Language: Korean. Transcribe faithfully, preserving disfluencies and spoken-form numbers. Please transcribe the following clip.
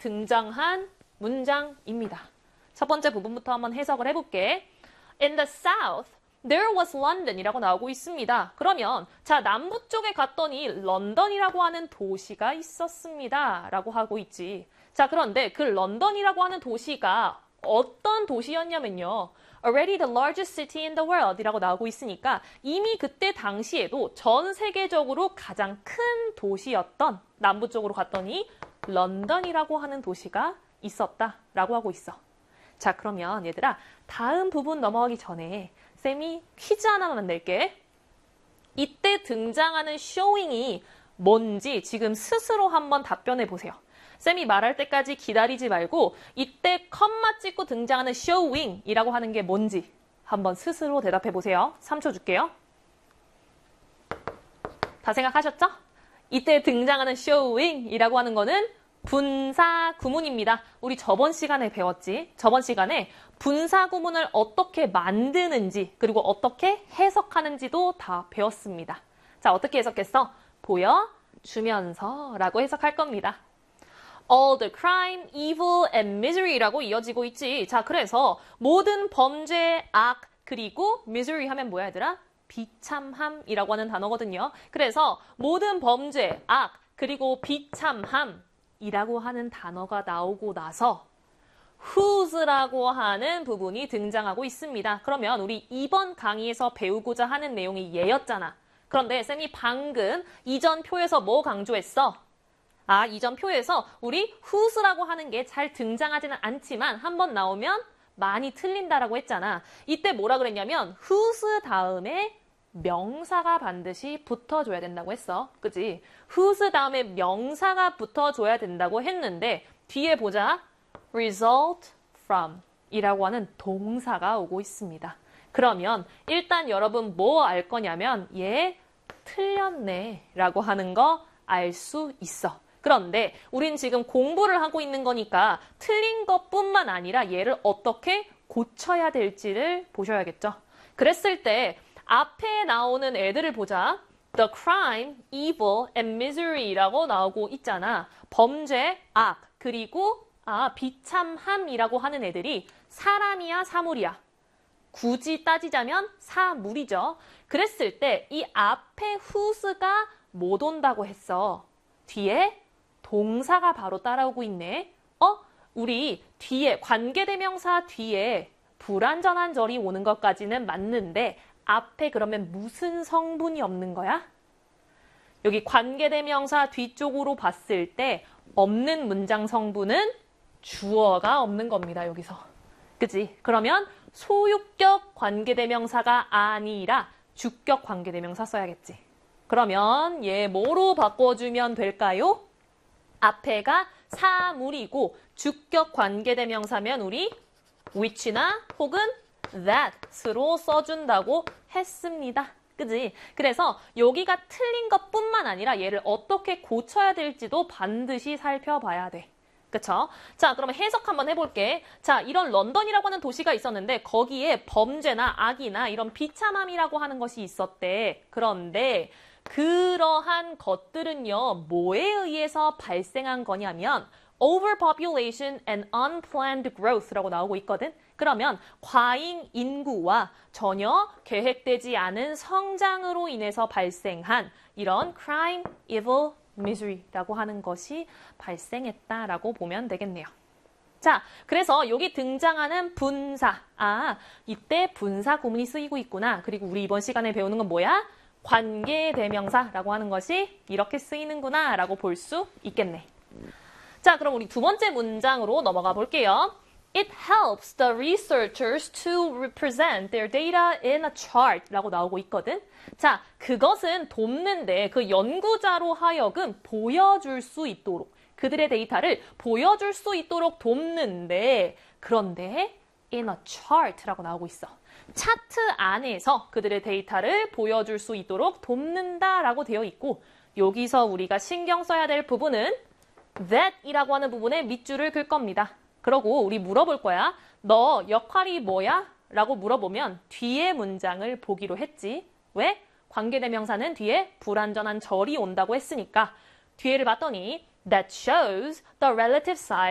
등장한 문장입니다. 첫 번째 부분부터 한번 해석을 해볼게. In the south, there was London이라고 나오고 있습니다. 그러면 자 남부 쪽에 갔더니 런던이라고 하는 도시가 있었습니다. 라고 하고 있지. 자 그런데 그 런던이라고 하는 도시가 어떤 도시였냐면요. Already the largest city in the world 이라고 나오고 있으니까 이미 그때 당시에도 전 세계적으로 가장 큰 도시였던 남부 쪽으로 갔더니 런던이라고 하는 도시가 있었다라고 하고 있어. 자 그러면 얘들아 다음 부분 넘어가기 전에 쌤이 퀴즈 하나만 낼게. 이때 등장하는 showing이 뭔지 지금 스스로 한번 답변해 보세요. 쌤이 말할 때까지 기다리지 말고 이때 컴마 찍고 등장하는 showing이라고 하는 게 뭔지 한번 스스로 대답해 보세요. 삼 초 줄게요. 다 생각하셨죠? 이때 등장하는 showing이라고 하는 거는 분사 구문입니다. 우리 저번 시간에 배웠지? 저번 시간에 분사 구문을 어떻게 만드는지 그리고 어떻게 해석하는지도 다 배웠습니다. 자, 어떻게 해석했어? 보여주면서 라고 해석할 겁니다. All the crime, evil, and misery라고 이어지고 있지. 자, 그래서 모든 범죄, 악, 그리고 misery 하면 뭐야, 얘들아? 비참함이라고 하는 단어거든요. 그래서 모든 범죄, 악, 그리고 비참함이라고 하는 단어가 나오고 나서 whose라고 하는 부분이 등장하고 있습니다. 그러면 우리 이번 강의에서 배우고자 하는 내용이 얘였잖아. 그런데 쌤이 방금 이전 표에서 뭐 강조했어? 아, 이전 표에서 우리 whose라고 하는 게 잘 등장하지는 않지만 한번 나오면 많이 틀린다라고 했잖아. 이때 뭐라 그랬냐면 whose 다음에 명사가 반드시 붙어줘야 된다고 했어. 그치? whose 다음에 명사가 붙어줘야 된다고 했는데 뒤에 보자. result from 이라고 하는 동사가 오고 있습니다. 그러면 일단 여러분 뭐 알 거냐면 얘 틀렸네 라고 하는 거 알 수 있어. 그런데 우린 지금 공부를 하고 있는 거니까 틀린 것뿐만 아니라 얘를 어떻게 고쳐야 될지를 보셔야겠죠. 그랬을 때 앞에 나오는 애들을 보자. The crime, evil, and misery라고 나오고 있잖아. 범죄, 악, 그리고 아 비참함이라고 하는 애들이 사람이야, 사물이야? 굳이 따지자면 사물이죠. 그랬을 때 이 앞에 whose가 못 온다고 했어. 뒤에 동사가 바로 따라오고 있네. 어? 우리 뒤에 관계대명사 뒤에 불완전한 절이 오는 것까지는 맞는데 앞에 그러면 무슨 성분이 없는 거야? 여기 관계대명사 뒤쪽으로 봤을 때 없는 문장 성분은 주어가 없는 겁니다. 여기서. 그치? 그러면 소유격 관계대명사가 아니라 주격 관계대명사 써야겠지. 그러면 얘 뭐로 바꿔주면 될까요? 앞에가 사물이고 주격 관계대명사면 우리 which나 혹은 that으로 써준다고 했습니다. 그지? 그래서 여기가 틀린 것뿐만 아니라 얘를 어떻게 고쳐야 될지도 반드시 살펴봐야 돼. 그쵸? 자, 그러면 해석 한번 해볼게. 자, 이런 런던이라고 하는 도시가 있었는데 거기에 범죄나 악이나 이런 비참함이라고 하는 것이 있었대. 그런데 그러한 것들은요, 뭐에 의해서 발생한 거냐면 overpopulation and unplanned growth라고 나오고 있거든. 그러면 과잉 인구와 전혀 계획되지 않은 성장으로 인해서 발생한 이런 crime, evil, misery라고 하는 것이 발생했다라고 보면 되겠네요. 자, 그래서 여기 등장하는 분사. 아, 이때 분사 구문이 쓰이고 있구나. 그리고 우리 이번 시간에 배우는 건 뭐야? 관계대명사라고 하는 것이 이렇게 쓰이는구나 라고 볼 수 있겠네. 자, 그럼 우리 두 번째 문장으로 넘어가 볼게요. It helps the researchers to represent their data in a chart 라고 나오고 있거든. 자, 그것은 돕는데 그 연구자로 하여금 보여줄 수 있도록 그들의 데이터를 보여줄 수 있도록 돕는데 그런데 in a chart라고 나오고 있어. 차트 안에서 그들의 데이터를 보여줄 수 있도록 돕는다라고 되어 있고 여기서 우리가 신경 써야 될 부분은 that이라고 하는 부분에 밑줄을 긋 겁니다. 그러고 우리 물어볼 거야. 너 역할이 뭐야? 라고 물어보면 뒤에 문장을 보기로 했지. 왜? 관계대명사는 뒤에 불완전한 절이 온다고 했으니까 뒤에를 봤더니 that shows the relative size